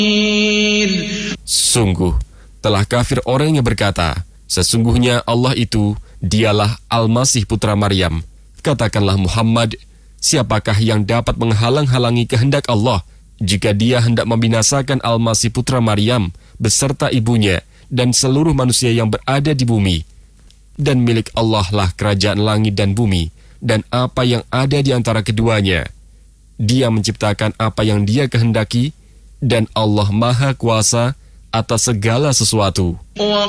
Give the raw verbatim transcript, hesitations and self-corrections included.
Sungguh, telah kafir orang yang berkata, sesungguhnya Allah itu, dialah Al-Masih putra Maryam. Katakanlah Muhammad, siapakah yang dapat menghalang-halangi kehendak Allah jika dia hendak membinasakan Al-Masih putra Maryam beserta ibunya dan seluruh manusia yang berada di bumi? Dan milik Allah lah kerajaan langit dan bumi dan apa yang ada di antara keduanya. Dia menciptakan apa yang dia kehendaki dan Allah Maha Kuasa atas segala sesuatu.